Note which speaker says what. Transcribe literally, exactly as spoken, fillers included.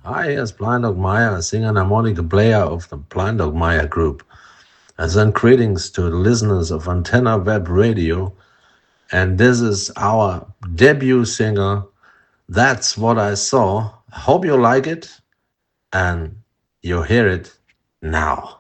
Speaker 1: Hi, yes, Blind Dog Maya, singer and harmonica player of the Blind Dog Maya group. And then greetings to the listeners of Antenna Web Radio. And this is our debut single, That's What I Saw. I hope you like it and you hear it now.